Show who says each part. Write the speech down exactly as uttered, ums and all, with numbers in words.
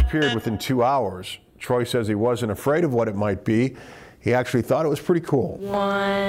Speaker 1: disappeared within two hours. Troy says he wasn't afraid of what it might be. He actually thought it was pretty cool.
Speaker 2: One.